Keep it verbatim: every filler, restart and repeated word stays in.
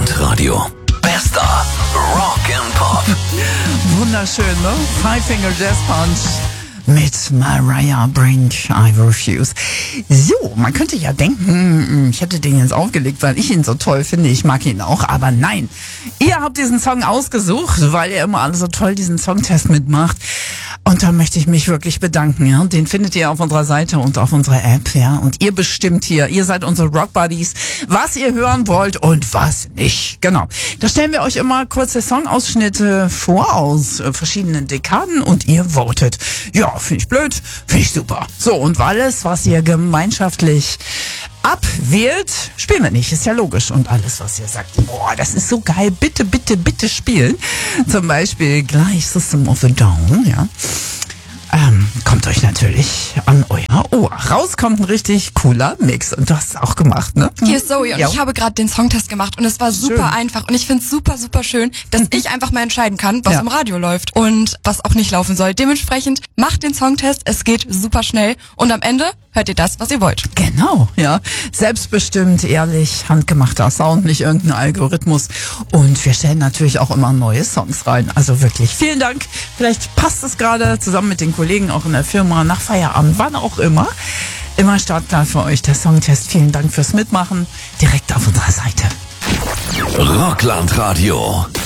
Rockland-Radio. Bester Rock'n'Pop. Wunderschön, ne? Five Finger Jazz Punch mit Mariah Brink, I Refuse. So, man könnte ja denken, ich hätte den jetzt aufgelegt, weil ich ihn so toll finde. Ich mag ihn auch, aber nein. Ihr habt diesen Song ausgesucht, weil ihr immer alle so toll diesen Songtest mitmacht. Und da möchte ich mich wirklich bedanken, ja. Den findet ihr auf unserer Seite und auf unserer App, ja. Und ihr bestimmt hier, ihr seid unsere Rock Buddies, was ihr hören wollt und was nicht. Genau. Da stellen wir euch immer kurze Songausschnitte vor aus äh, verschiedenen Dekaden und ihr votet. Ja, finde ich blöd, finde ich super. So, und alles, was ihr gemeinschaftlich abwählt, spielen wir nicht, ist ja logisch. Und alles, was ihr sagt, boah, das ist so geil, bitte, bitte, bitte spielen. Zum Beispiel gleich System of a Down, ja. Ähm, kommt euch natürlich an euer Ohr. Raus kommt ein richtig cooler Mix. Und du hast es auch gemacht, ne? Hier ist Zoe und Ja. ich habe gerade den Songtest gemacht und es war super Schön. einfach. Und ich finde es super, super schön, dass ich einfach mal entscheiden kann, was Ja. im Radio läuft und was auch nicht laufen soll. Dementsprechend macht den Songtest, es geht super schnell und am Ende hört ihr das, was ihr wollt. Genau, ja. Selbstbestimmt, ehrlich, handgemachter Sound, nicht irgendein Algorithmus. Und wir stellen natürlich auch immer neue Songs rein. Also wirklich, vielen Dank. Vielleicht passt es gerade zusammen mit den Kollegen auch in der Firma nach Feierabend, wann auch immer. Immer startklar für euch der Songtest. Vielen Dank fürs Mitmachen. Direkt auf unserer Seite. Rockland-Radio.